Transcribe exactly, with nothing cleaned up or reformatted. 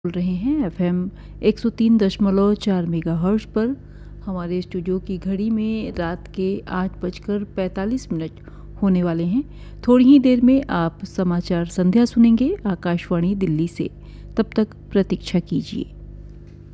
बोल रहे हैं एफ एम एक सौ तीन दशमलव चार मेगा हर्ट्ज पर। हमारे स्टूडियो की घड़ी में रात के आठ बजकर पैंतालीस मिनट होने वाले हैं। थोड़ी ही देर में आप समाचार संध्या सुनेंगे आकाशवाणी दिल्ली से। तब तक प्रतीक्षा कीजिए।